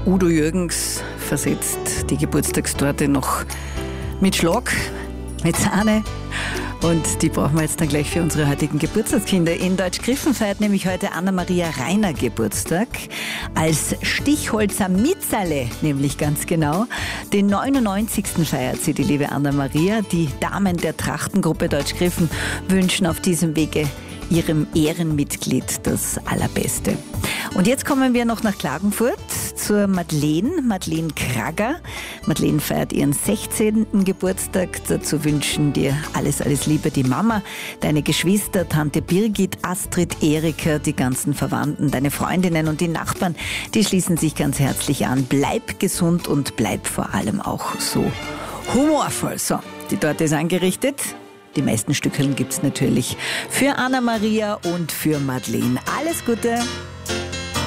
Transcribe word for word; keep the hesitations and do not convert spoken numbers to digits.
Udo Jürgens versetzt die Geburtstagstorte noch mit Schlag, mit Sahne. Und die brauchen wir jetzt dann gleich für unsere heutigen Geburtstagskinder. In Deutsch-Griffen feiert nämlich heute Anna-Maria Rainer Geburtstag. Als Stichholzer Mitzerle, nämlich ganz genau. Den neunundneunzigsten feiert sie, die liebe Anna-Maria. Die Damen der Trachtengruppe Deutsch-Griffen wünschen auf diesem Wege ihrem Ehrenmitglied das Allerbeste. Und jetzt kommen wir noch nach Klagenfurt zur Madeleine, Madeleine Krager. Madeleine feiert ihren sechzehnten Geburtstag. Dazu wünschen dir alles, alles Liebe die Mama, deine Geschwister, Tante Birgit, Astrid, Erika, die ganzen Verwandten, deine Freundinnen und die Nachbarn, die schließen sich ganz herzlich an. Bleib gesund und bleib vor allem auch so humorvoll. So, die Torte ist angerichtet. Die meisten Stückeln gibt's natürlich für Anna-Maria und für Madeleine. Alles Gute!